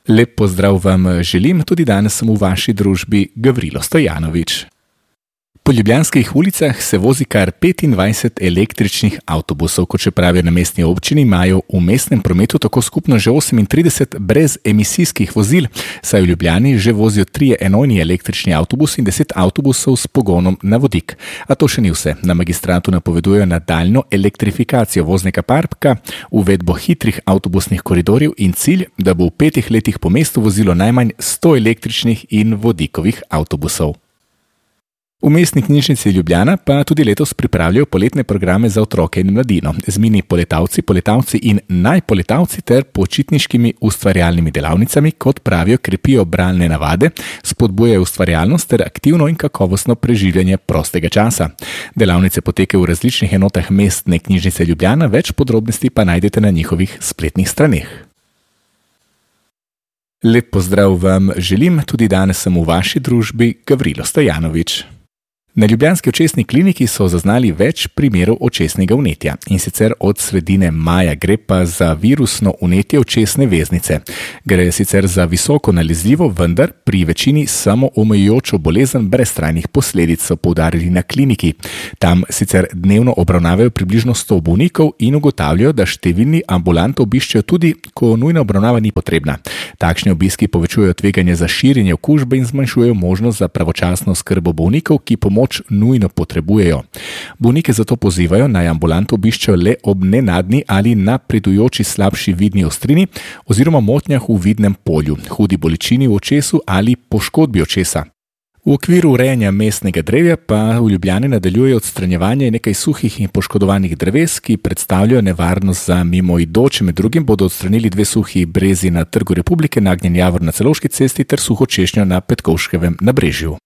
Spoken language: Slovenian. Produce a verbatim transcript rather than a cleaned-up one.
Lep pozdrav vam želim, tudi danes sem v vaši družbi Gavrilo Stojanovič. Po ljubljanskih ulicah se vozi kar petindvajset električnih avtobusov, kot še pravijo na mestni občini, imajo v mestnem prometu tako skupno že osemintrideset brezemisijskih vozil, saj v Ljubljani že vozijo trije enojni električni avtobusi in deset avtobusov s pogonom na vodik. A to še ni vse. Na magistratu napovedujejo nadaljnjo elektrifikacijo voznega parka, uvedbo hitrih avtobusnih koridorjev in cilj, da bo v petih letih po mestu vozilo najmanj sto električnih in vodikovih avtobusov. V Mestni knjižnici Ljubljana pa tudi letos pripravljajo poletne programe za otroke in mladino z mini poletavci, poletavci in najpoletavci ter počitniškimi ustvarjalnimi delavnicami, kot pravijo, krepijo bralne navade, spodbujajo ustvarjalnost ter aktivno in kakovostno preživljanje prostega časa. Delavnice potekajo v različnih enotah Mestne knjižnice Ljubljana, več podrobnosti pa najdete na njihovih spletnih straneh. Lep pozdrav vam želim, tudi danes sem v vaši družbi Gavrilo Stojanovič. Na ljubljanski očesni kliniki so zaznali več primerov očesnega vnetja, in sicer od sredine maja. Gre pa za virusno vnetje očesne veznice. Gre sicer za visoko nalezljivo, vendar pri večini samoomejujočo bolezen brez trajnih posledic, so poudarili na kliniki. Tam sicer dnevno obravnavajo približno sto bolnikov in ugotavljajo, da številni ambulanto obiščejo tudi, ko nujna obravnava ni potrebna. Takšni obiski povečujejo tveganje za širjenje okužbe in zmanjšujejo možnost za pravočasno oskrbo bolnikov, ki pomoč nujno potrebujejo. Bolnike zato pozivajo, naj ambulanto obiščejo le ob nenadni ali napredujoči slabši vidni ostrini oziroma motnjah v vidnem polju, hudi bolečini v očesu ali poškodbi očesa. V okviru urejanja mestnega drevja pa v Ljubljani nadaljujejo odstranjevanje nekaj suhih in poškodovanih dreves, ki predstavljajo nevarnost za mimoidoče. Med drugim bodo odstranili dve suhi brezi na Trgu Republike, nagnjen javor na Celovški cesti ter suho češnjo na Petkovškovem nabrežju.